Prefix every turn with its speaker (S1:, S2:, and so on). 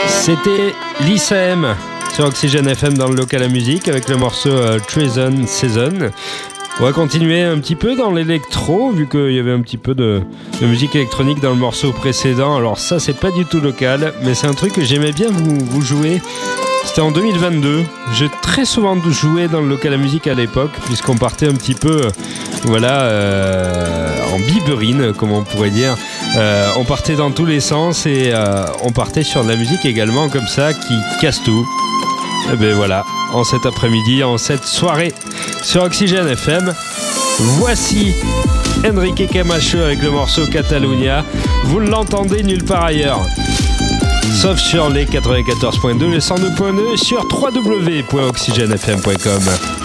S1: C'était l'ICM sur Oxygène FM dans le local à musique avec le morceau Treason Season. On va continuer un petit peu dans l'électro vu qu'il y avait un petit peu de musique électronique dans le morceau précédent. Alors ça c'est pas du tout local mais c'est un truc que j'aimais bien vous jouer. C'était en 2022. J'ai très souvent joué dans le local à musique à l'époque puisqu'on partait un petit peu en biberine comme on pourrait dire. On partait dans tous les sens et on partait sur de la musique également comme ça qui casse tout. Et ben voilà, en cet après-midi, en cette soirée sur Oxygène FM, voici Enrique Camacho avec le morceau Catalunya. Vous ne l'entendez nulle part ailleurs, sauf sur les 94.2, les 102.2 sur www.oxygenefm.com.